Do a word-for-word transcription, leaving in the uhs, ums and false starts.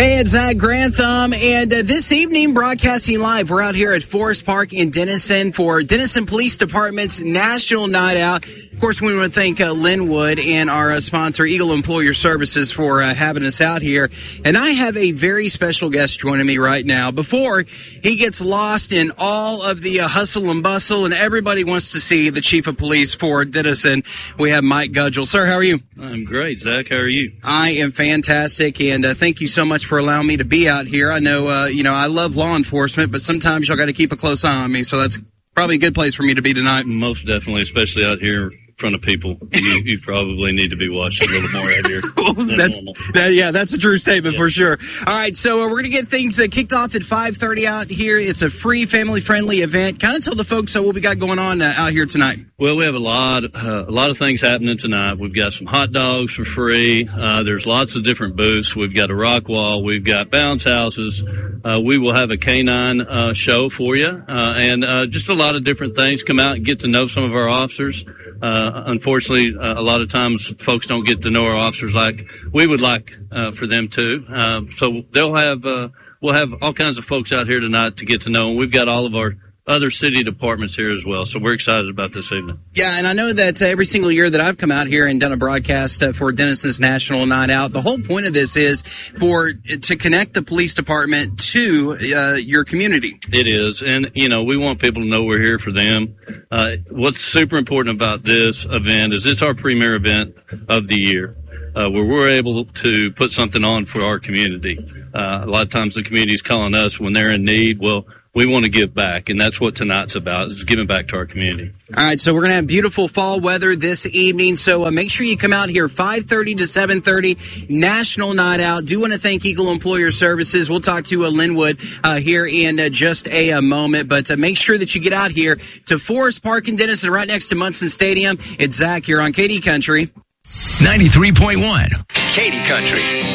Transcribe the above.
Hey, it's Zach Grantham, and uh, this evening, broadcasting live, we're out here at Forest Park in Denison for Denison Police Department's National Night Out. Of course, we want to thank uh, Linwood and our uh, sponsor, Eagle Employer Services, for uh, having us out here. And I have a very special guest joining me right now. Before he gets lost in all of the uh, hustle and bustle, and everybody wants to see the Chief of Police for Denison, we have Mike Gudgel. Sir, how are you? I'm great, Zach. How are you? I am fantastic, and uh, thank you so much for allowing me to be out here. I know, uh, you know, I love law enforcement, but sometimes y'all got to keep a close eye on me, so that's probably a good place for me to be tonight. Most definitely, especially out here in front of people. You, you probably need to be watching a little more out here. Well, that's that, yeah, that's a true statement, yeah, for sure. All right, so uh, we're going to get things uh, kicked off at five thirty out here. It's a free, family-friendly event. Kind of tell the folks uh, what we got going on uh, out here tonight. Well, we have a lot, uh, a lot of things happening tonight. We've got some hot dogs for free. Uh, there's lots of different booths. We've got a rock wall. We've got bounce houses. Uh, we will have a canine uh, show for you, uh, and uh, just a lot of different things. Come out and get to know some of our officers. Uh, unfortunately, uh, a lot of times folks don't get to know our officers like we would like uh, for them to. Uh, so they'll have, uh, we'll have all kinds of folks out here tonight to get to know. And we've got all of our other city departments here as well. So we're excited about this evening. Yeah, and I know that uh, every single year that I've come out here and done a broadcast uh, for Denison's National Night Out, the whole point of this is for to connect the police department to uh, your community. It is. And, you know, we want people to know we're here for them. Uh, what's super important about this event is it's our premier event of the year. Uh, where we're able to put something on for our community. Uh, a lot of times the community is calling us when they're in need. Well, we want to give back, and that's what tonight's about, is giving back to our community. All right, so we're going to have beautiful fall weather this evening, so uh, make sure you come out here five thirty to seven thirty, National Night Out. Do want to thank Eagle Employer Services. We'll talk to uh, Linwood uh, here in uh, just a, a moment, but uh, make sure that you get out here to Forest Park in Denison, right next to Munson Stadium. It's Zach here on Katy Country. ninety-three point one Katy Country.